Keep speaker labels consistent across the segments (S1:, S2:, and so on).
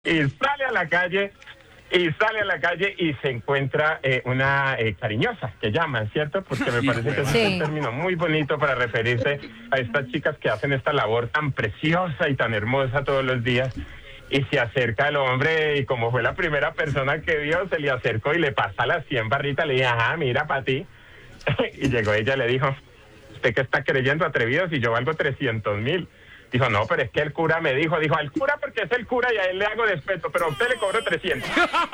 S1: y sale a la calle y se encuentra una cariñosa, que llaman, ¿cierto? Porque me parece que es un término muy bonito para referirse a estas chicas que hacen esta labor tan preciosa y tan hermosa todos los días. Y se acerca el hombre y como fue la primera persona que vio, se le acercó y le pasa las 100 barritas, le dije, ajá, mira, para ti. Y llegó ella y le dijo, ¿usted qué está creyendo, atrevido, si yo valgo 300.000? Dijo, no, pero es que el cura me dijo, al cura porque es el cura y a él le hago despeto, pero a usted le cobro 300.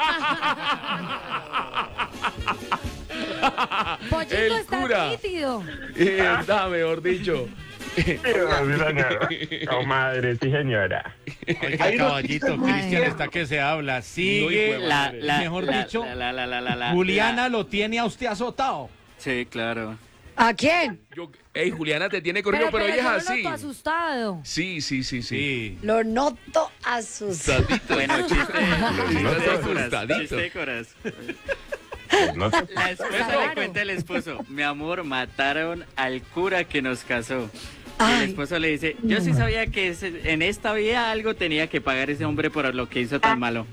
S2: Pollito
S3: El
S2: está
S3: cura.
S2: nítido.
S3: Da, mejor dicho.
S1: Sí, señora. Oh, madre, sí, señora.
S4: Oiga, caballito, Cristian está que se habla. Sigue, mejor dicho, Juliana lo tiene a usted azotado.
S5: Sí, claro.
S2: ¿A quién?
S3: Ey, Juliana te tiene corrido, pero ella es
S2: yo lo
S3: así.
S2: noto asustado.
S3: Sí.
S6: Lo noto asustado.
S5: Bueno, chiste de coras.
S1: No te...
S5: La esposa le cuenta al esposo, mi amor, mataron al cura que nos casó. Y el esposo le dice, yo sí sabía que en esta vida algo tenía que pagar ese hombre por lo que hizo tan malo.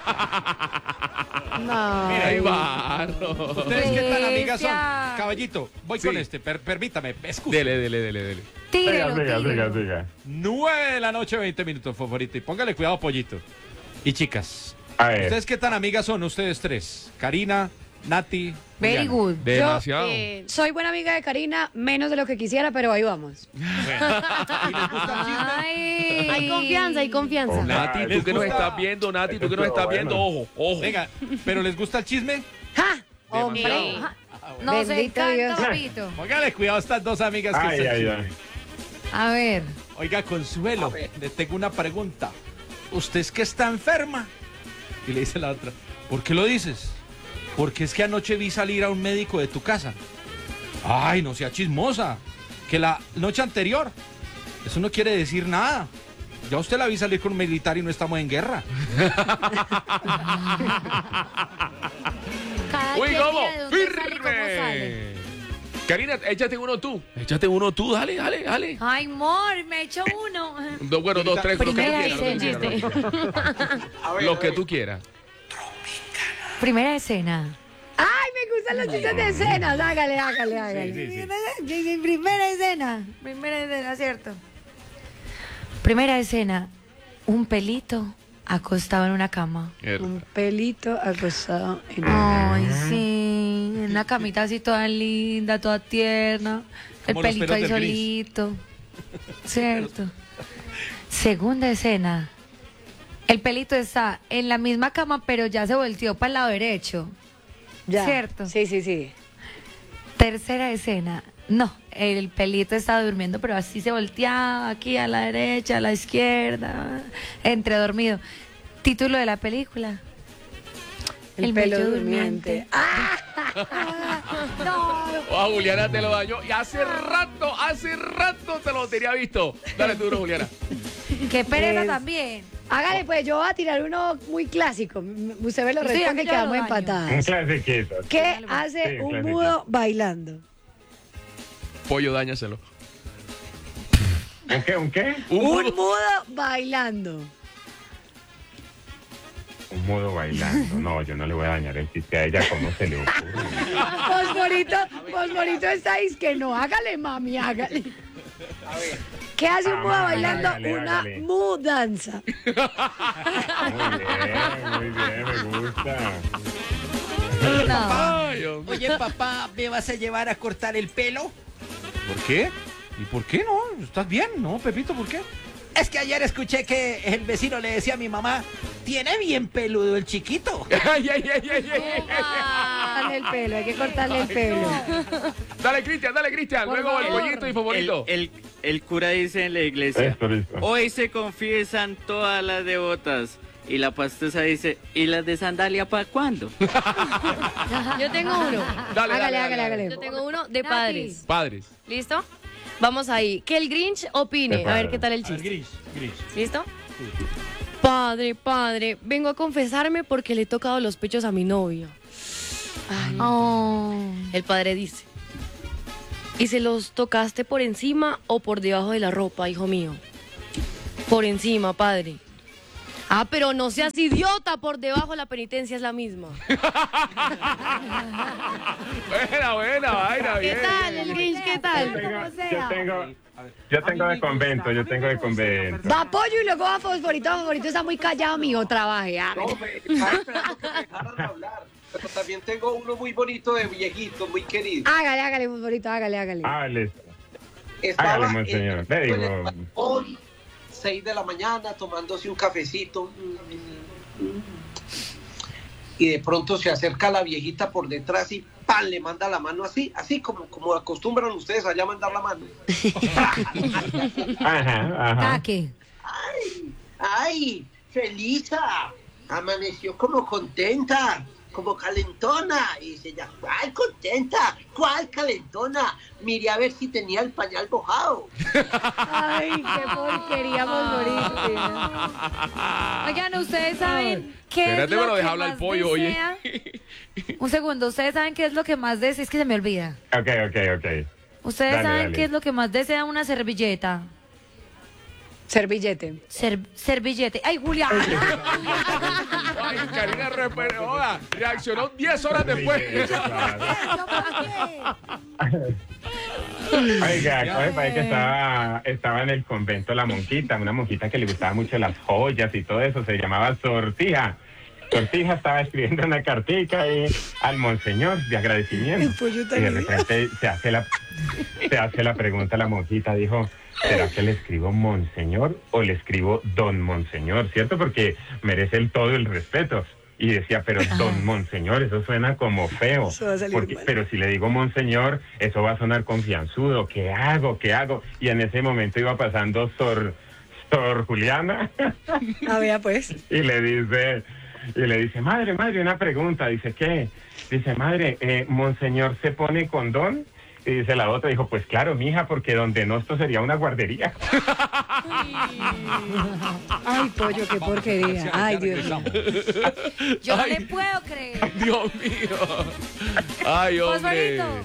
S6: No.
S3: Mira, ahí va.
S4: ¿Ustedes qué tan amigas son?
S2: Cristian.
S4: Caballito, voy
S3: Sí.
S4: con este, permítame, escuche.
S3: Dele.
S2: Tírelo,
S1: Siga.
S2: tírelo.
S4: 9 de la noche, 20 minutos, favorito. Y póngale cuidado, Pollito. Y chicas,
S1: A ver.
S4: ¿ustedes qué tan amigas son ustedes tres? Karina, Nati,
S2: Very
S4: Juliana.
S2: good.
S3: Demasiado.
S6: Soy buena amiga de Karina, menos de lo que quisiera, pero ahí vamos.
S4: ¿Y les gusta el chisme?
S2: Ay.
S7: Hay confianza, hay confianza.
S1: Oh,
S3: Nati,
S4: ¿les
S3: tú que nos
S4: gusta?
S3: estás viendo, Nati, tú que nos estás viendo, ojo.
S4: Venga, ¿pero les gusta el chisme?
S6: ¡Ja! ¡Hombre!
S4: Demasiado.
S2: Nos
S6: Bendito
S2: encanta,
S6: Dios.
S2: papito.
S4: Póngale cuidado a estas dos amigas que
S1: Ay,
S4: se
S1: ay,
S4: chisme.
S1: ay.
S2: A ver.
S4: Oiga, Consuelo, le tengo una pregunta. ¿Usted es que está enferma? Y le dice la otra, ¿por qué lo dices? Porque es que anoche vi salir a un médico de tu casa. Ay, no sea chismosa. Que la noche anterior. Eso no quiere decir nada. Ya usted la vi salir con un militar y no estamos en guerra.
S2: Cada
S3: Uy,
S2: quien
S3: ¿cómo?
S2: mira de dónde sale y cómo sale.
S3: Firme. Karina, échate uno tú, dale.
S2: Ay, amor, me he hecho uno.
S3: Bueno, dos, tres,
S2: Primera
S3: lo que tú quieras. Lo que tú quieras.
S2: Primera escena.
S6: ¡Ay, me gustan los chistes de escenas! Hágale.
S2: Primera escena, ¿cierto? Primera escena. Un pelito acostado en una cama.
S6: Un pelito acostado en una...
S2: Ay, sí. En una camita así toda linda, toda tierna. El
S4: Como los
S2: pelito
S4: pelos
S2: ahí
S4: del gris.
S2: solito. Cierto. Segunda escena. El pelito está en la misma cama, pero ya se volteó para el lado derecho.
S6: Ya.
S2: Cierto.
S6: Sí.
S2: Tercera escena. No, el pelito está durmiendo, pero así se volteaba aquí a la derecha, a la izquierda, entre dormido. Título de la película.
S6: El pelo durmiente.
S2: No.
S3: Oh, Juliana te lo dañó. Y hace rato te lo tenía visto. Dale tú, Juliana.
S2: Qué pereza
S6: Es-
S2: también.
S6: Hágale, pues yo voy a tirar uno muy clásico. Usted me lo
S2: Sí,
S6: responde y
S2: yo lo
S6: quedamos
S2: daño.
S1: Un
S6: empatadas.
S1: clasiquito.
S6: ¿Qué
S1: Sí,
S6: hace
S1: un
S6: un
S1: clásico.
S6: mudo bailando?
S3: Pollo, dáñaselo.
S1: ¿Un qué?
S6: Un mudo bailando.
S1: Un mudo bailando. No, yo no le voy a dañar el chiste a ella, ¿cómo se le ocurre?
S6: Fosforito estáis que no. Hágale, mami, hágale. ¿Qué hace un mudo bailando?
S1: Hágale.
S6: Una mudanza.
S1: Muy bien, me gusta.
S2: No.
S3: Ay, hombre.
S8: Oye, papá, ¿me vas a llevar a cortar el pelo?
S4: ¿Por qué? ¿Y por qué no? ¿Estás bien? ¿No, Pepito? ¿Por qué?
S8: Es que ayer escuché que el vecino le decía a mi mamá, tiene bien peludo el chiquito.
S3: Ay.
S6: Cortarle el pelo, hay que cortarle el pelo.
S3: Dale, Cristian.
S2: Por
S3: Luego el
S2: favor.
S3: pollito y favorito.
S5: El cura dice en la iglesia,
S1: Listo.
S5: hoy se confiesan todas las devotas. Y la pastosa dice, ¿y las de sandalia para cuándo?
S7: Yo tengo uno.
S6: Hágale.
S7: Yo tengo uno de
S2: Nati.
S7: padres.
S3: Padres.
S7: ¿Listo? Vamos ahí. Que el Grinch opine. A ver qué tal el
S4: A ver,
S7: chiste.
S4: Gris.
S7: ¿Listo? Padre, vengo a confesarme porque le he tocado los pechos a mi novia. Ay.
S2: Oh.
S7: El padre dice, ¿y se los tocaste por encima o por debajo de la ropa, hijo mío? Por encima, padre. Ah, pero no seas idiota, por debajo la penitencia es la misma.
S3: Buena, vaina,
S7: ¿Qué
S3: bien.
S7: tal, el Grinch? ¿Qué tal?
S1: Yo tengo de convento.
S6: Va Pollo y luego va Fosforito. Fosforito está muy callado, mijo, trabaje.
S9: No, me estaba esperando que me dejaran hablar. Pero también tengo uno muy bonito de viejito, muy querido.
S6: Hágale, Fosforito, hágale.
S1: Hágale, monseñor. Le digo.
S9: Hoy, 6 de la mañana, tomándose un cafecito. Y de pronto se acerca la viejita por detrás y ¡pam! Le manda la mano así como acostumbran ustedes allá a mandar la mano.
S1: Ajá.
S2: ¿Qué?
S9: ¡Ay! ¡Felisa! Amaneció como contenta, como calentona. Y dice ella, ¿cuál contenta? ¿Cuál calentona? Miré a ver si tenía el pañal mojado.
S6: Ay, qué porquería, Fosforito.
S2: Oigan, ¿ustedes saben qué
S3: Espérate,
S2: es lo
S3: pero
S2: que
S3: deja hablar
S2: más
S3: el pollo, oye.
S2: desea? Un segundo, ¿ustedes saben qué es lo que más desea? Es que se me olvida.
S1: Ok.
S2: ¿Ustedes
S1: Dale,
S2: saben
S1: dale.
S2: qué es lo que más desea una servilleta?
S6: Servillete.
S2: Servillete. ¡Ay, Julián!
S3: Ay, Karina reaccionó 10 horas después.
S1: Oiga, parece que estaba en el convento la monjita, una monjita que le gustaba mucho las joyas y todo eso, se llamaba Sortija. Sortija estaba escribiendo una cartica ahí al monseñor de agradecimiento. Y de repente se hace la pregunta a la monjita, dijo, ¿será que le escribo monseñor o le escribo don monseñor? ¿Cierto? Porque merece todo el respeto. Y decía, pero don monseñor, eso suena como feo. Pero si le digo monseñor, eso va a sonar confianzudo. ¿Qué hago? Y en ese momento iba pasando Sor Juliana.
S6: A ver, pues.
S1: Y le dice, madre, una pregunta. Dice, ¿qué? Dice, madre, ¿monseñor se pone condón? Y dice la otra, dijo, pues claro, mija, porque donde no, esto sería una guardería.
S6: Ay, pollo, qué porquería. Ay, Dios mío.
S2: Yo no le puedo creer.
S3: Dios mío. Ay, hombre.
S2: Fosforito.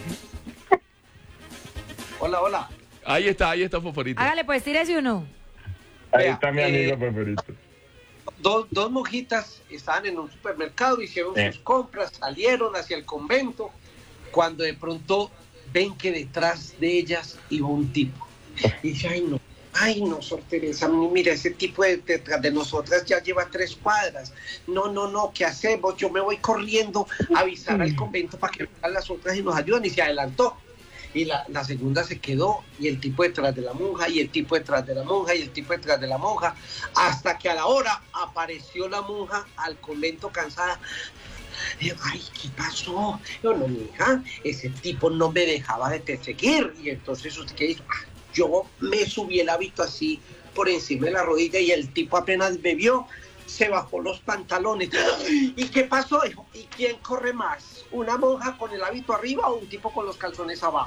S9: Hola.
S3: Ahí está, Fosforito.
S2: Hágale, pues, tírese uno.
S1: Ahí está mi amigo favorito.
S9: Dos monjitas estaban en un supermercado, hicieron sus compras, salieron hacia el convento, cuando de pronto ven que detrás de ellas iba un tipo. Y dice, ay no, Sor Teresa, mira, ese tipo detrás de nosotras ya lleva 3 cuadras. No, ¿qué hacemos? Yo me voy corriendo a avisar al convento para que vengan las otras y nos ayuden, y se adelantó. Y la segunda se quedó, y el tipo detrás de la monja, y el tipo detrás de la monja, y el tipo detrás de la monja, hasta que a la hora apareció la monja al convento cansada. Y yo, ay, ¿qué pasó? Yo, no, mija, ese tipo no me dejaba de seguir. Y entonces, ¿usted qué hizo? Yo me subí el hábito así por encima de la rodilla, y el tipo apenas me vio, se bajó los pantalones. ¿Y qué pasó? Dijo, ¿y quién corre más? ¿Una monja con el hábito arriba o un tipo con los calzones abajo?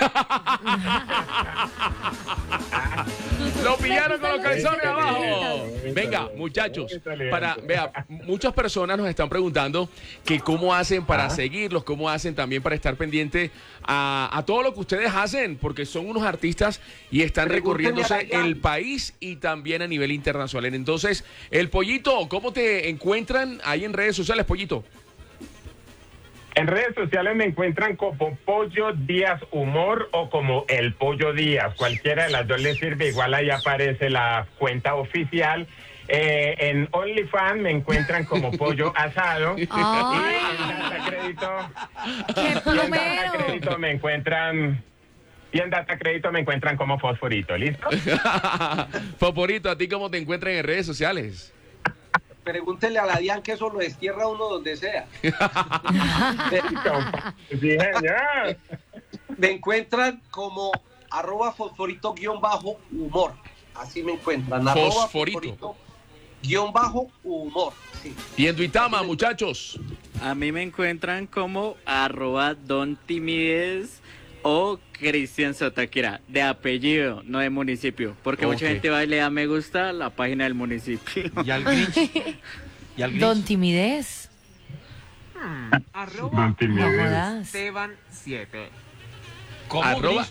S3: Lo pillaron con los calzones abajo. Venga, muchachos, muchas personas nos están preguntando que cómo hacen para seguirlos, cómo hacen también para estar pendiente a todo lo que ustedes hacen, porque son unos artistas y están recorriéndose el país y también a nivel internacional. Entonces, el Pollito, ¿cómo te encuentran ahí en redes sociales, Pollito?
S1: En redes sociales me encuentran como Pollo Díaz Humor o como El Pollo Díaz. Cualquiera de las dos les sirve. Igual ahí aparece la cuenta oficial. En OnlyFans me encuentran como Pollo Asado.
S2: ¡Ay! ¡Qué plomero!
S1: Y en Data Crédito me encuentran como Fosforito. ¿Listo?
S3: Fosforito, ¿a ti cómo te encuentran en redes sociales?
S9: Pregúntele a la Dian que eso lo destierra uno donde sea.
S1: Sí, señor.
S9: Me encuentran como @fosforito_humor. Así me encuentran. @fosforito_humor. Sí.
S3: Y en Duitama, muchachos.
S5: A mí me encuentran como @dontimidez o Cristian Sotaquira, de apellido, no de municipio, porque mucha gente va y le da me gusta a la página del municipio.
S4: ¿Y al Grinch?
S2: Don Timidez.
S1: Don Timidez.
S10: Esteban7.
S3: ¿Cómo?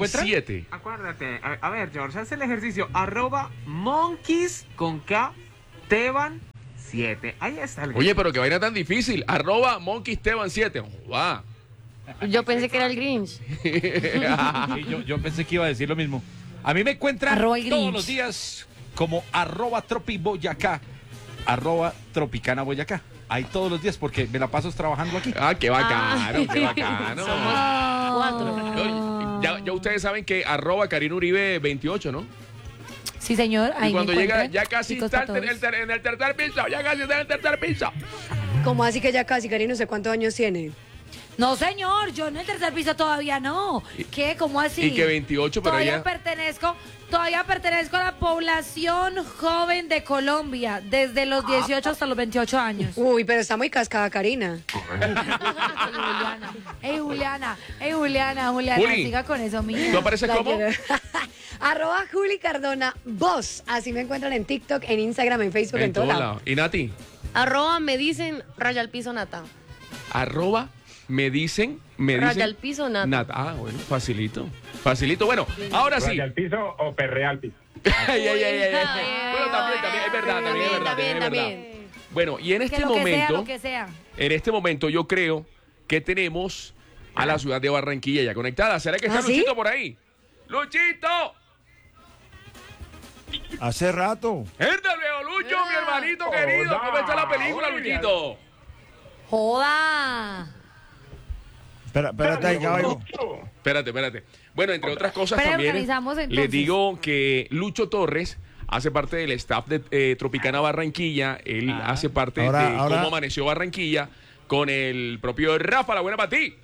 S3: @Esteban7.
S10: Acuérdate, a ver, George, haz el ejercicio. @monkeys con K MonkeySteban7. Ahí está el
S3: Oye, pero qué vaina tan difícil. @MonkeySteban7. Va.
S7: Yo pensé que era el Grinch.
S4: Sí, yo pensé que iba a decir lo mismo. A mí me encuentran todos los días como @tropiboyacá, @tropicana Boyacá. Ahí todos los días porque me la paso trabajando aquí.
S3: Ah, qué bacano, qué bacano.
S7: Somos 4.
S3: Ya ustedes saben que @KarinaUribe28, ¿no?
S2: Sí, señor. Ahí
S3: Y cuando
S2: me
S3: llega,
S2: encuentran,
S3: ya casi
S2: chicos,
S3: está
S2: para
S3: en
S2: todos.
S3: el tercer piso, ya casi está en el tercer piso.
S6: ¿Cómo así que ya casi, Karina? No sé cuántos años tiene.
S2: No, señor, yo en el tercer piso todavía no. ¿Qué? ¿Cómo así?
S3: Y que 28, pero
S2: todavía
S3: ya...
S2: todavía pertenezco a la población joven de Colombia, desde los 18 hasta los 28 años.
S6: Uy, pero está muy cascada, Karina.
S2: Juliana,
S3: Juli,
S2: siga con eso, mía.
S3: ¿Tú apareces
S6: La
S3: como?
S6: quiero. @Juli Cardona Voz. Así me encuentran en TikTok, en Instagram, en Facebook, en todo lado.
S3: ¿Y Nati?
S7: Me dicen raya al piso nata.
S3: Me dicen
S7: Raya al piso nata.
S3: Ah, bueno, facilito. Bueno, ahora sí.
S1: ¿Raya al piso o perrea al piso?
S3: Ay. Bueno, también, es verdad,
S7: También.
S3: Bueno, y en este
S2: Que lo que sea,
S3: momento,
S2: lo que sea.
S3: en este momento yo creo que tenemos a la ciudad de Barranquilla ya conectada. ¿Será que está
S6: ¿Ah, sí?
S3: Luchito por ahí? ¡Luchito!
S11: Hace rato.
S3: ¡Herda, viejo Lucho, mi hermanito querido! ¿Cómo está la película, Luchito?
S2: ¡Joda!
S11: Espérate ahí, caballo.
S3: Espérate. Bueno, entre otras cosas
S2: Pero
S3: también
S2: organizamos, entonces.
S3: les digo que Lucho Torres hace parte del staff de Tropicana Barranquilla. Él hace parte de cómo amaneció Barranquilla con el propio Rafa. La buena para ti.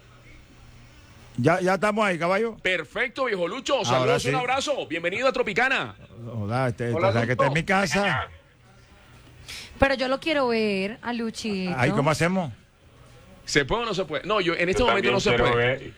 S11: Ya estamos ahí, caballo.
S3: Perfecto, viejo Lucho.
S11: Ahora
S3: Saludos,
S11: sí.
S3: un abrazo. Bienvenido a Tropicana.
S11: Hola, que está en mi casa.
S2: Pero yo lo quiero ver a Luchito.
S11: Ahí, ¿cómo hacemos?
S3: ¿Se puede o no se puede? No, yo en este momento no se puede.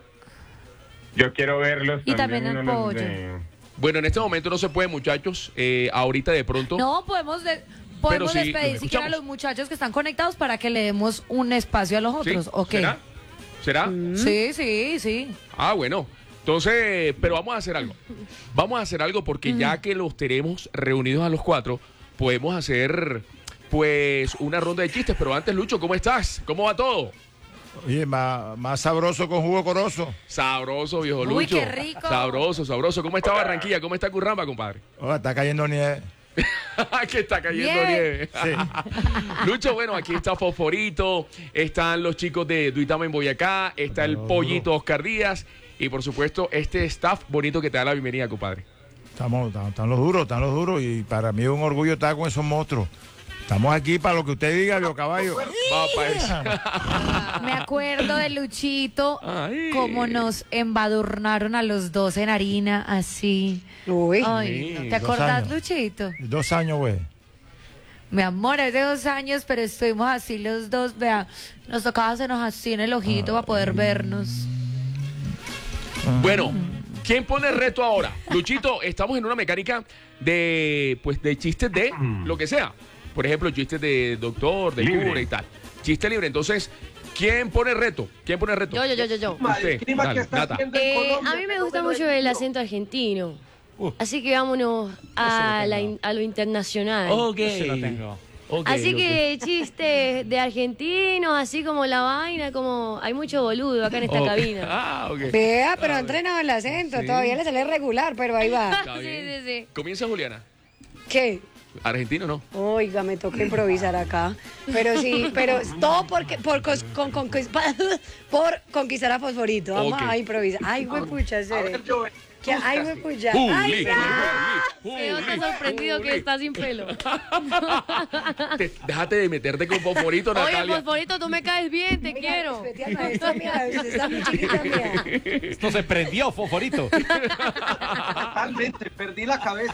S1: Yo quiero verlos.
S2: Y también el
S1: unos
S2: pollo.
S3: Bueno, en este momento no se puede, muchachos. Ahorita de pronto.
S2: No, podemos
S3: Pero sí,
S2: despedir
S3: los
S2: siquiera a
S3: escuchamos.
S2: los muchachos que están conectados para que le demos un espacio a los
S3: ¿Sí?
S2: otros. ¿O qué?
S3: ¿Será?
S2: Sí.
S3: Ah, bueno. Entonces, pero vamos a hacer algo. Vamos a hacer algo porque ya que los tenemos reunidos a los 4, podemos hacer pues una ronda de chistes. Pero antes, Lucho, ¿cómo estás? ¿Cómo va todo?
S11: Oye, más sabroso con jugo corozo.
S3: Sabroso, viejo Lucho.
S2: Uy, qué rico.
S3: Sabroso. ¿Cómo está Barranquilla? ¿Cómo está Curramba, compadre?
S11: Oh, está cayendo nieve.
S3: Que está cayendo
S2: Bien.
S3: nieve.
S11: Sí.
S3: Lucho, bueno, aquí está Fosforito, están los chicos de Duitama en Boyacá, está el pollito Oscar Díaz y por supuesto este staff bonito que te da la bienvenida, compadre.
S11: Están los duros y para mí es un orgullo estar con esos monstruos. Estamos aquí para lo que usted diga, viejo caballo.
S3: Va pa' eso.
S2: Me acuerdo de Luchito,
S3: Ay.
S2: cómo nos embadurnaron a los dos en harina, así.
S6: Uy.
S2: Ay, ¿no
S3: Sí,
S2: ¿te
S11: 2
S2: acordás,
S11: años.
S2: Luchito?
S11: 2 años, güey.
S2: Mi amor, es de 2 años, pero estuvimos así los dos, vea, nos tocaba hacernos así en el ojito para poder vernos.
S3: Bueno, ¿quién pone el reto ahora? Luchito, estamos en una mecánica de chistes de lo que sea. Por ejemplo, chistes de doctor, de
S1: Libre.
S3: cura y tal. Chiste libre. Entonces, ¿quién pone el reto? ¿Quién pone el reto?
S7: Yo.
S3: Usted,
S9: El clima que
S3: dale,
S9: está
S3: Nata.
S9: haciendo en Colombia,
S7: A mí me
S9: pero
S7: gusta
S9: bueno,
S7: mucho el acento argentino. Así que vámonos a lo internacional.
S3: Ok.
S4: Sí, lo tengo.
S3: Ok,
S7: Así
S3: ok.
S7: que chistes de argentinos, así como la vaina, como hay mucho boludo acá en esta
S3: Ok.
S7: cabina.
S3: Ah, ok.
S6: Vea, pero ha entrenado el acento. Todavía le sale regular, pero ahí va.
S3: Está
S7: Sí,
S3: bien.
S7: sí.
S3: Comienza Juliana.
S6: ¿Qué?
S3: Argentino, ¿no?
S6: Oiga, me toca improvisar acá. Pero sí, pero todo por conquistar a Fosforito. Vamos
S3: Ok.
S6: a improvisar. Ay, güey, pucha,
S9: A ver,
S6: serio.
S9: yo,
S6: Ay, güey, pucha.
S3: Juli,
S6: Ay,
S7: Quedó tan sorprendido que está sin pelo.
S3: Déjate de meterte con Fosforito,
S7: Oye,
S3: Natalia.
S7: Fosforito, tú me caes bien, te quiero.
S6: Esta mía, está muy chiquita mía.
S4: Esto se prendió, Fosforito.
S9: totalmente, perdí la cabeza.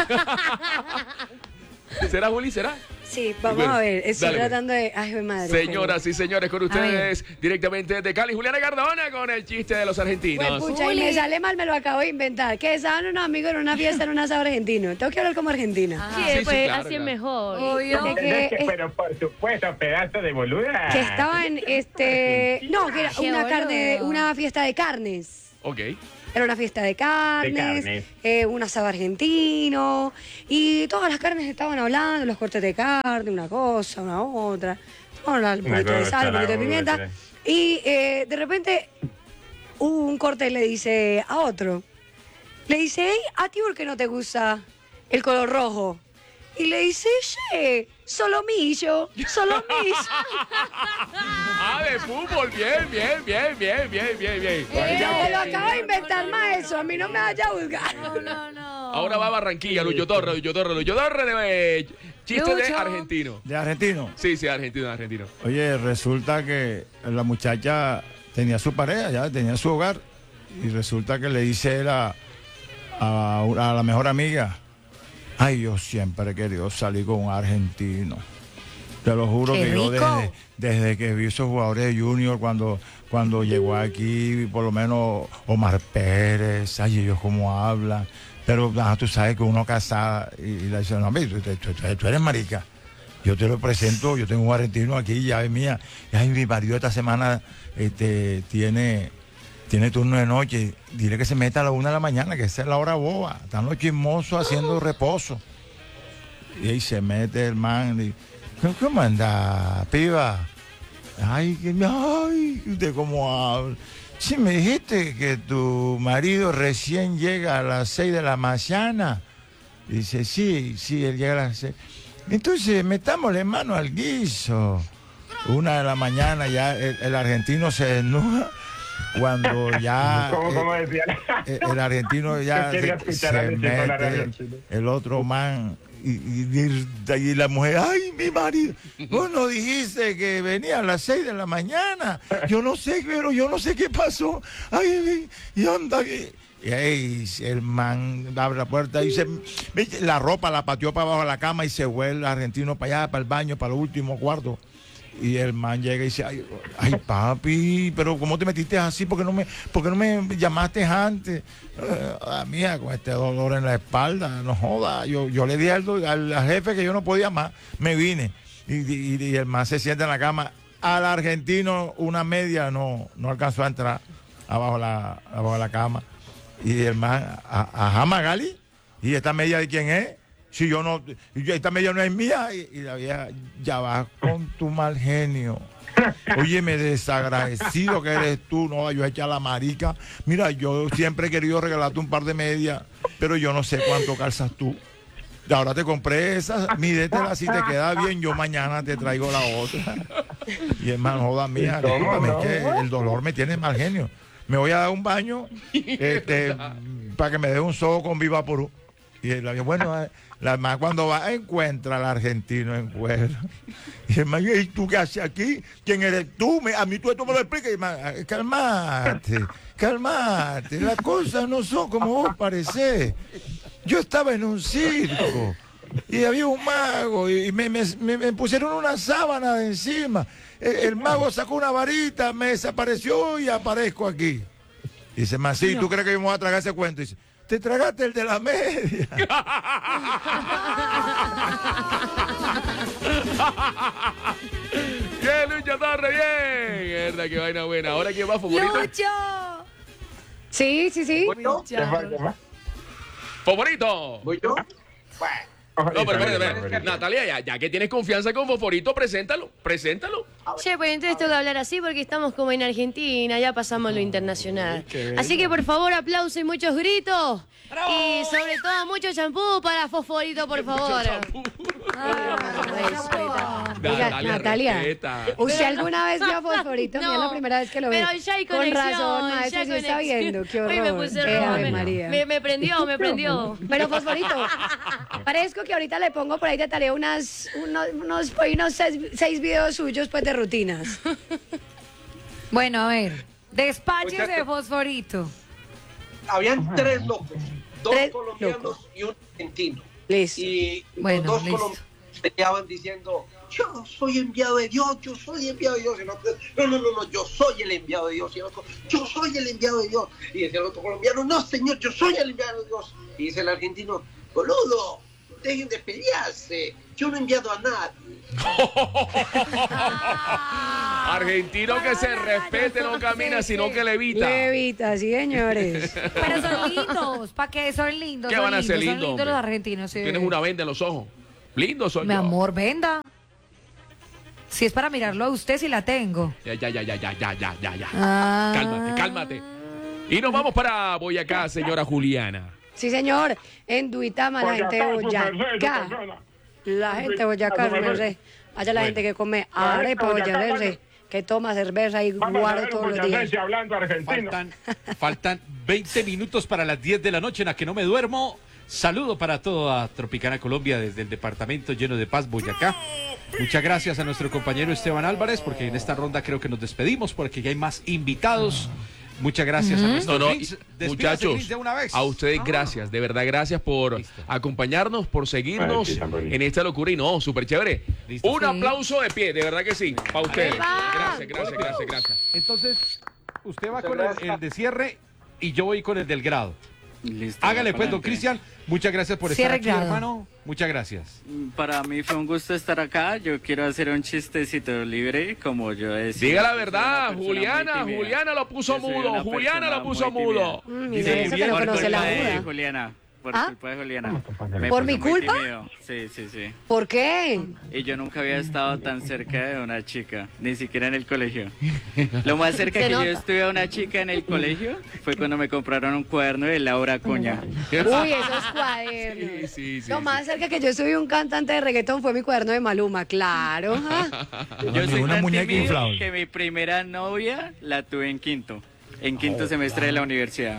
S3: ¿Será, Juli? ¿Será?
S6: Sí, vamos
S3: Bueno,
S6: a ver. Estoy
S3: dale, pues.
S6: tratando de. Ay, mi madre.
S3: Señoras y señores, con ustedes directamente desde Cali, Juliana Cardona con el chiste de los
S6: Pues,
S3: argentinos.
S6: pucha, y me sale mal, me lo acabo de inventar. Que estaban unos amigos en una fiesta en un asado argentino. Tengo que hablar como argentina.
S7: Sí,
S3: sí,
S7: pues
S3: claro,
S7: así
S3: claro.
S7: es mejor.
S2: Obvio.
S6: De que,
S1: Pero por supuesto, pedazo de boluda.
S6: que estaban, no, que era
S2: Qué
S6: una
S2: boludo.
S6: una fiesta de carnes.
S3: Ok.
S6: Era una fiesta de carnes. Un asado argentino, y todas las carnes estaban hablando, los cortes de carne, una cosa, una otra, un poquito de sal, un poquito de pimienta, y de repente un corte le dice a otro, le dice, hey, ¿a ti por qué no te gusta el color rojo? Y le dice, che, solomillo.
S3: De fútbol, bien.
S6: Ya me lo acabo de inventar, maestro, a mí no me vaya a juzgar.
S2: No.
S3: Ahora va a Barranquilla, Lucho Torre de chiste de argentino.
S11: ¿De argentino?
S3: Sí, argentino.
S11: Oye, resulta que la muchacha tenía su pareja, ya tenía su hogar, y resulta que le dice él a la mejor amiga, ay, yo siempre he querido salir con un argentino. Te lo juro que yo desde que vi esos jugadores de Junior, cuando llegó aquí, por lo menos Omar Pérez, ay, ellos cómo hablan. Pero tú sabes que uno casada y le dice, no, tú eres marica. Yo te lo presento, yo tengo un argentino aquí, llave mía. Ay, mi marido esta semana tiene turno de noche. Dile que se meta a la 1 de la mañana, que esa es la hora boba. Están los chismosos haciendo reposo. Y ahí se mete el man y ¿cómo anda, piba? Ay, ¿usted cómo habla? Sí, me dijiste que tu marido recién llega a las 6 de la mañana. Dice, sí, él llega a las 6. Entonces, metámosle mano al guiso. 1 de la mañana ya el argentino se desnuda. Cuando ya
S1: ¿Cómo decía?
S11: El argentino ya se mete el otro man y la mujer, ay, mi marido, vos no dijiste que venía a las 6 de la mañana. Yo no sé qué pasó. Ay, y onda. Y ahí el man abre la puerta y la ropa la pateó para abajo de la cama y se vuelve el argentino para allá, para el baño, para el último cuarto. Y el man llega y dice, ay papi, pero ¿cómo te metiste así? ¿Por qué no me llamaste antes? Mía, con este dolor en la espalda, no joda. Yo le di al jefe que yo no podía más, me vine. Y el man se sienta en la cama. Al argentino una media no alcanzó a entrar abajo la cama. Y el man, ajá, Magali, ¿y esta media de quién es? Si yo no, esta media no es mía. Y la vieja, ya vas con tu mal genio. Óyeme, desagradecido que eres tú, no, yo echa la marica. Mira, yo siempre he querido regalarte un par de medias, pero yo no sé cuánto calzas tú. Ahora te compré esas, mídetela, si te queda bien, yo mañana te traigo la otra. Y hermano, joda mía, es que el dolor me tiene mal genio. Me voy a dar un baño para que me dé un sobo con Vivaporú. Y la bueno, la más cuando va encuentra al argentino en cuero. Y el man, ¿y tú qué haces aquí? ¿Quién eres tú? A mí tú esto me lo explicas. Y el man, cálmate. Las cosas no son como vos parecés. Yo estaba en un circo y había un mago y me pusieron una sábana de encima. El mago sacó una varita, me desapareció y aparezco aquí. Dice, man, sí, ¿tú crees que yo me voy a tragar ese cuento? Dice, te tragaste el de la media.
S3: Bien, Lucho Torre, bien. Verdad, qué vaina buena. Ahora, ¿quién va, favorito?
S6: ¡Lucho! Sí.
S3: ¡Favorito!
S9: ¿Voy yo?
S3: No, pero espérate. Natalia, ya que tienes confianza con Fosforito, preséntalo.
S7: Che, pues entonces tengo que hablar así porque estamos como en Argentina, ya pasamos lo internacional. Así que por favor, aplausos y muchos gritos. ¡Bravo! Y sobre todo mucho champú para Fosforito, por favor.
S6: Natalia, ¿usted alguna vez vio a Fosforito?
S7: No,
S6: es la primera vez que lo ve.
S7: Pero ya hay
S6: con
S7: conexión.
S6: razón, maestro, sí está viendo. Qué horror.
S7: Uy, me puse roja,
S6: María.
S7: me prendió.
S6: Pero Fosforito, parezco que ahorita le pongo por ahí de tarea unos 6 videos suyos pues de rutinas.
S2: Bueno, a ver, despaches de Fosforito.
S9: Habían 3 locos, 2
S6: 3
S9: colombianos
S6: locos.
S9: y un argentino.
S6: Listo.
S9: Y
S2: Bueno,
S9: los 2
S2: listo.
S9: colombianos peleaban diciendo, yo soy enviado de Dios, yo soy enviado de Dios. Y el otro, no, yo soy el enviado de Dios. Y el otro, yo soy el enviado de Dios. Y decía el otro colombiano, no señor, yo soy el enviado de Dios. Y dice el argentino, boludo, dejen de pelearse. Yo no he enviado a nadie.
S3: Argentino que se respete, no camina, sino que levita.
S6: Levita, sí, señores.
S2: Pero son lindos, ¿para qué son lindos?
S3: ¿Qué
S2: son
S3: van a ser
S2: lindos,
S3: lindos?
S2: Son lindos los argentinos, sí.
S3: Tienes una venda en los ojos. Lindos son.
S2: Mi amor, venda. Si es para mirarlo a usted, si la tengo.
S3: Ya.
S2: Ah.
S3: Cálmate. Y nos vamos para Boyacá, señora Juliana.
S6: Sí, señor. En Duitama, la gente de Boyacá. La gente de Boyacá, merced. Allá la gente que come arepa boyacense, que toma cerveza y guarda todos los días.
S4: Faltan 20 minutos para las 10 de la noche en la que no me duermo. Saludo para toda Tropicana Colombia desde el departamento lleno de paz, Boyacá. Muchas gracias a nuestro compañero Esteban Álvarez, porque en esta ronda creo que nos despedimos, porque ya hay más invitados. Muchas gracias a nuestro
S3: muchachos,
S4: de una vez.
S3: A ustedes gracias, de verdad gracias por acompañarnos, por seguirnos en esta locura y no, súper chévere. Un aplauso de pie, de verdad que sí, para ustedes. Gracias.
S4: Entonces, usted va con el de cierre y yo voy con el del grado.
S5: Listo,
S4: Hágale pues, don Cristian. Muchas gracias por estar aquí,
S2: grado.
S4: hermano. Muchas gracias.
S5: Para mí fue un gusto estar acá. Yo quiero hacer un chistecito libre, como yo decía.
S3: Diga la verdad, Juliana lo puso mudo. Juliana lo puso mudo.
S6: Dice eso que no conoce la duda.
S5: Juliana. Por culpa de Juliana.
S6: ¿Por mi culpa?
S5: Sí.
S6: ¿Por qué?
S5: Y yo nunca había estado tan cerca de una chica, ni siquiera en el colegio. Lo más cerca que yo estuve a una chica en el colegio fue cuando me compraron un cuaderno de Laura Acuña.
S6: Uy, esos cuadernos.
S3: Sí.
S6: Lo más cerca que yo estuve un cantante de reggaetón fue mi cuaderno de Maluma, claro.
S5: Yo soy
S11: una
S5: tan
S11: muñeca
S5: tímido
S11: inflable.
S5: que mi primera novia la tuve en quinto semestre de la universidad.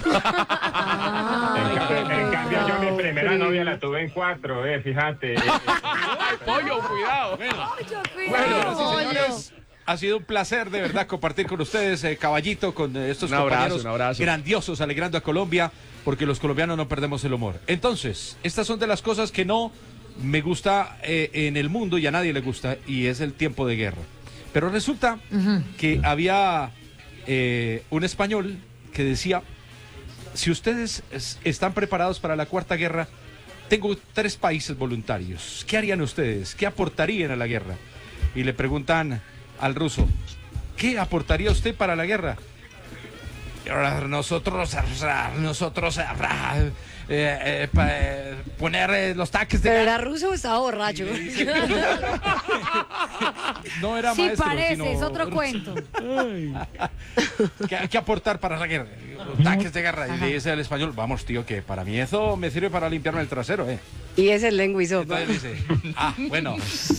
S1: En cambio, yo mi primera novia la tuve en 4, fíjate.
S3: Pollo, cuidado.
S4: Bueno, sí, señores. Ha sido un placer de verdad compartir con ustedes, Caballito, con estos compañeros grandiosos, alegrando a Colombia, porque los colombianos no perdemos el humor. Entonces, estas son de las cosas que no me gusta en el mundo y a nadie le gusta, y es el tiempo de guerra. Pero resulta que había un español que decía: si ustedes están preparados para la Cuarta Guerra, tengo 3 países voluntarios. ¿Qué harían ustedes? ¿Qué aportarían a la guerra? Y le preguntan al ruso: ¿qué aportaría usted para la guerra? Nosotros poner los tanques de...
S6: ¿Pero era ruso o estaba borracho?
S4: No era
S2: sí,
S4: maestro,
S2: parece,
S4: sino...
S2: es otro cuento.
S4: ¿Qué aportar para la guerra? Tanques de guerra. Y le dice al español: vamos, tío, que para mí eso me sirve para limpiarme el trasero,
S6: Y es el lengua y sopa.
S4: Entonces dice: bueno.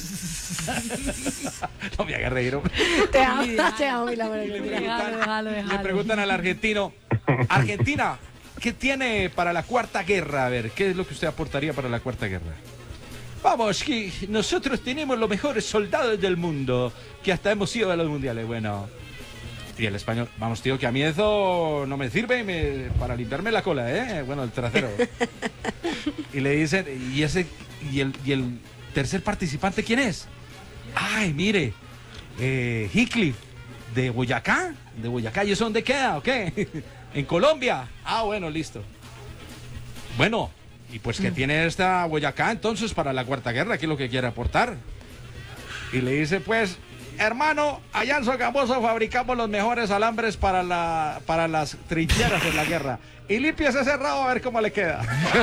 S4: No me hagas reír, hombre.
S6: Te amo, mi amor.
S4: Le preguntan al argentino: Argentina, ¿qué tiene para la Cuarta Guerra? A ver, ¿qué es lo que usted aportaría para la Cuarta Guerra? Vamos, que nosotros tenemos los mejores soldados del mundo, que hasta hemos ido a los mundiales. Bueno, y el español: vamos, tío, que a mí eso no me sirve para limpiarme la cola, bueno, el trasero. Y le dicen: ¿y el tercer participante quién es? Ay, mire, Heathcliff, de Boyacá. ¿Y eso dónde queda? ¿O qué? En Colombia. Ah, bueno, listo. Bueno, y pues que tiene esta Boyacá entonces para la Cuarta Guerra, ¿qué es lo que quiere aportar? Y le dice: pues, hermano, allá en Sogamoso fabricamos los mejores alambres para las trincheras en la guerra. Y limpias ese rabo a ver cómo le queda.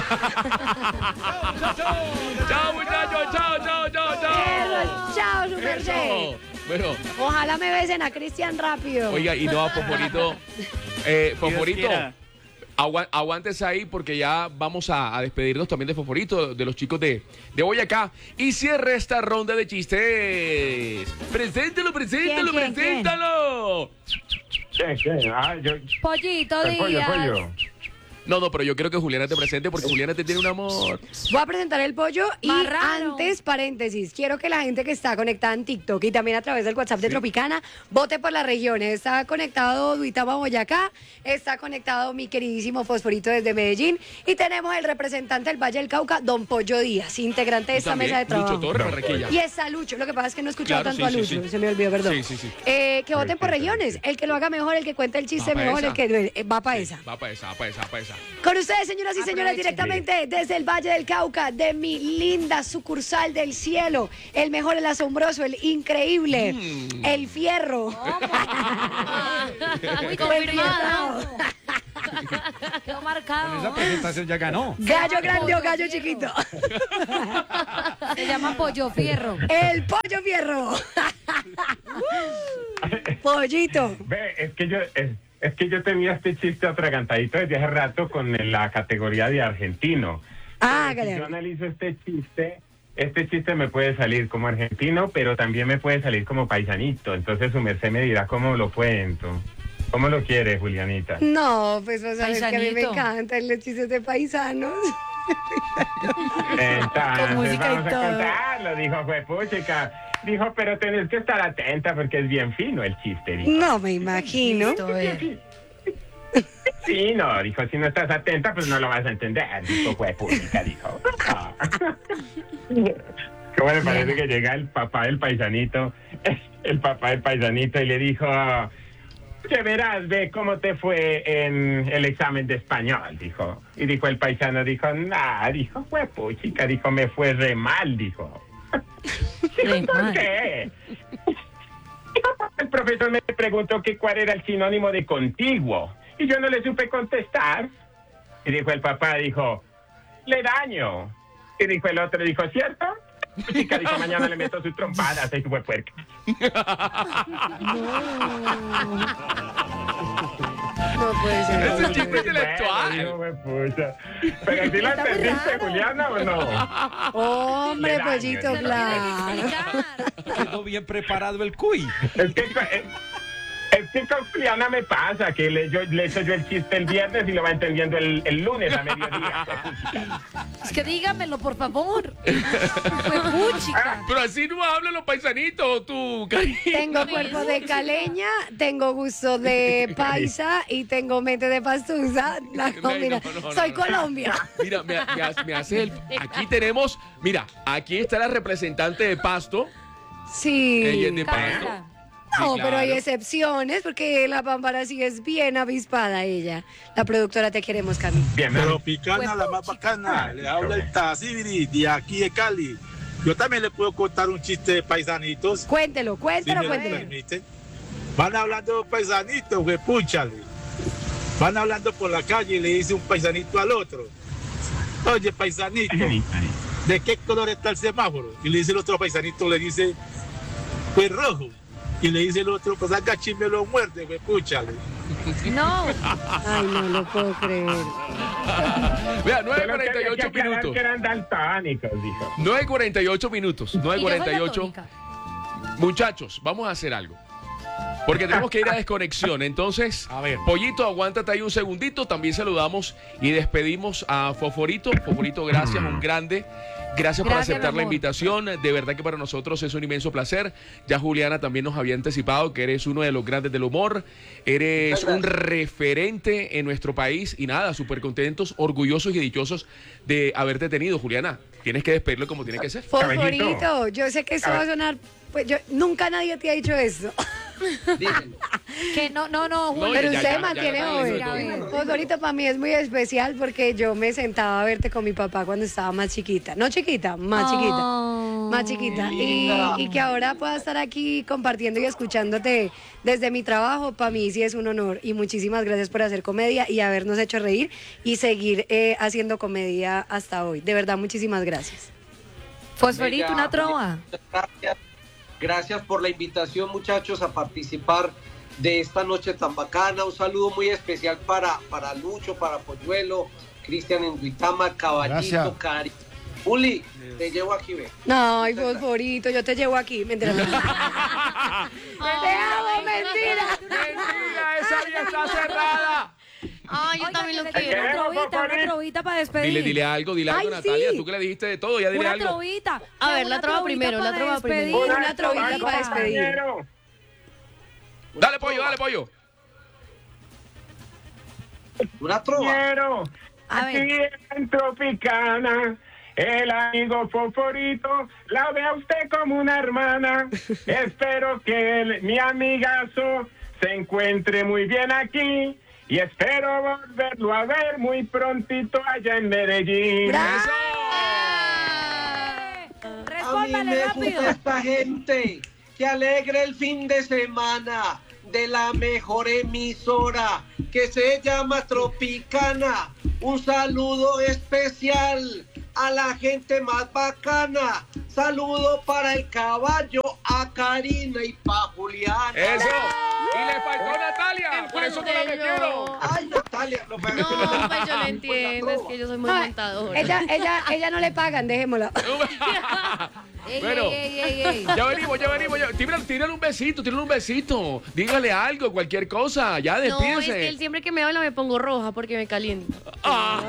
S3: Chao, muchachos.
S6: Chao, Super J.
S3: Bueno.
S6: Ojalá me besen a Cristian rápido.
S3: Oiga, y no a Fosforito. Fosforito, aguántese ahí porque ya vamos a despedirnos también de Fosforito, de los chicos de Boyacá. Y cierre esta ronda de chistes. Preséntalo.
S1: ¿Quién?
S2: Pollito, Díaz.
S1: Pollo.
S3: No, pero yo quiero que Juliana te presente porque Juliana te tiene un amor.
S6: Voy a presentar el pollo y
S2: Marrano.
S6: antes, paréntesis, quiero que la gente que está conectada en TikTok y también a través del WhatsApp de Tropicana vote por las regiones. Está conectado Duitama, Boyacá, está conectado mi queridísimo Fosforito desde Medellín y tenemos el representante del Valle del Cauca, don Pollo Díaz, integrante de esta mesa de trabajo.
S3: Lucho Torres, Barranquilla.
S6: Y está Lucho, lo que pasa es que no he escuchado
S3: Claro,
S6: tanto a Lucho, se me olvidó, perdón.
S3: Sí.
S6: Que voten por regiones, el que lo haga mejor, el que cuente el chiste mejor, el que va para esa.
S3: Va para esa. pasa.
S6: Con ustedes, señoras y señores, directamente desde el Valle del Cauca, de mi linda sucursal del cielo, el mejor, el asombroso, el increíble, el fierro.
S7: Muy confirmado.
S2: Quedó marcado.
S4: Esa presentación ya ganó.
S6: Gallo grande o gallo chiquito.
S2: Se llama Pollo Fierro.
S6: El pollo fierro. Pollito.
S1: Ve, es que yo tenía este chiste atragantadito desde hace rato con la categoría de argentino. Si yo analizo este chiste me puede salir como argentino, pero también me puede salir como paisanito. Entonces su merced me dirá cómo lo cuento. ¿Cómo lo quiere, Julianita?
S6: No, pues vos sabés que a mí me encantan los chistes de paisanos.
S1: Entonces vamos a contarlo, dijo Juepuchica. Dijo, pero tenés que estar atenta porque es bien fino el chiste, dijo.
S6: No me imagino.
S1: Sí, no, dijo, si no estás atenta, pues no lo vas a entender, dijo Juepuchica, dijo. ¿Cómo le parece que llega el papá del paisanito y le dijo... Que verás, ve cómo te fue en el examen de español, dijo. Y dijo el paisano, dijo, dijo, Juepuchica, dijo, me fue re mal, dijo. ¿Por qué? El profesor me preguntó que cuál era el sinónimo de contiguo. Y yo no le supe contestar. Y dijo el papá, dijo, le daño. Y dijo el otro, dijo, ¿cierto? Chica, dijo, mañana le meto su trompada, se fue puerca.
S6: No puede ser.
S3: Es un chiste intelectual.
S1: Pero si lo entendiste, Juliana, ¿o no?
S6: Hombre, pollito, claro.
S4: Quedó bien preparado el cuy.
S1: Es que con Juliana me pasa que le echo yo el chiste el viernes y lo va entendiendo el lunes a mediodía.
S2: Es que dígamelo, por favor. Juepuchica.
S3: Pero así no hablan los paisanitos, tú, cariño.
S6: Tengo cuerpo de caleña, tengo gusto de paisa y tengo mente de pastusa. Soy Colombia.
S3: Mira, me hace el... Aquí tenemos... Mira, aquí está la representante de Pasto.
S6: Sí.
S3: Ella es de Pasto.
S6: No,
S3: Sí, claro.
S6: pero hay excepciones porque la Pámpara sí es bien avispada ella. La productora te queremos, Cami.
S1: Bien,
S10: Tropicana, la más bacana. Le habla el Tazibiri de aquí de Cali. Yo también le puedo contar un chiste de paisanitos.
S6: Cuéntelo.
S10: Si me lo permite. Van hablando de paisanitos, güey, púchale. Van hablando por la calle y le dice un paisanito al otro. Oye, paisanito, ¿de qué color está el semáforo? Y le dice el otro paisanito, le dice, pues rojo. Y le dice el otro, pues acá me lo muerde, me púchale.
S2: No.
S6: Ay, no lo puedo creer.
S3: Vea, 9:48 minutos.
S1: Que eran daltónicos, dijo.
S3: 9:48 minutos. 9:48. Muchachos, vamos a hacer algo. Porque tenemos que ir a desconexión. Entonces,
S4: A ver.
S3: Pollito, aguántate ahí un segundito. También saludamos y despedimos a Foforito. Foforito, gracias, un grande. Gracias por aceptar la invitación. De verdad que para nosotros es un inmenso placer. Ya Juliana también nos había anticipado que eres uno de los grandes del humor. Eres un referente en nuestro país. Y nada, súper contentos, orgullosos y dichosos de haberte tenido, Juliana. Tienes que despedirlo como tiene que ser.
S6: Fosforito, yo sé que esto va a sonar... Pues nunca nadie te ha dicho eso.
S2: Que no, Julio.
S6: Pero usted mantiene joven. Fosforito para mí es muy especial porque yo me sentaba a verte con mi papá cuando estaba más chiquita. No chiquita, más chiquita. Más chiquita. Y que ahora pueda estar aquí compartiendo y escuchándote desde mi trabajo, para mí sí es un honor. Y muchísimas gracias por hacer comedia y habernos hecho reír y seguir haciendo comedia hasta hoy. De verdad, muchísimas gracias.
S2: Fosforito, una trova.
S9: Gracias por la invitación, muchachos, a participar de esta noche tan bacana. Un saludo muy especial para Lucho, para Polluelo, Cristian en Duitama, Caballito, Cari. Uli, te llevo aquí, ve.
S6: No, ay, Fosforito, yo te llevo aquí. Mentira. Te amo, mentira.
S3: Mentira, esa vía está cerrada.
S7: Ay, yo también lo quiero.
S2: Una trovita para despedir.
S3: Dile algo, Natalia. Tú que le dijiste de todo, ya dile
S2: una
S3: algo.
S2: Trovita.
S7: A ver, la trova primero,
S6: Una trovita para despedir.
S3: Dale, pollo.
S9: Una trova.
S1: Aquí en Tropicana, el amigo Fosforito la ve a usted como una hermana. Espero que mi amigazo se encuentre muy bien aquí y espero volverlo a ver muy prontito allá en Medellín.
S6: ¡Bravo!
S9: A mí me gusta esta gente que alegre el fin de semana de la mejor emisora que se llama Tropicana. Un saludo especial a la gente más bacana. Saludo para el caballo, a Karina y para Juliana.
S3: ¡Eso! Y le faltó Natalia, por eso no la metieron.
S9: Ay, Natalia.
S7: No, pues yo lo entiendo, es que yo soy muy montadora.
S6: Ella no le pagan, dejémosla.
S3: Bueno, ya venimos. Tírale un besito. Dígale algo, cualquier cosa. Ya despídese.
S7: No, es que él siempre que me habla me pongo roja porque me caliento.